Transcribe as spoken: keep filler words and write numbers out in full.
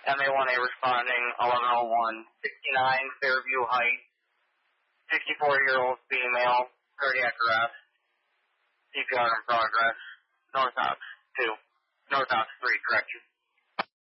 M A one A responding, eleven oh one, sixty-nine Fairview Heights, sixty-four-year-old female, cardiac arrest, C P R in progress, North Ops two, North Ops three, correction.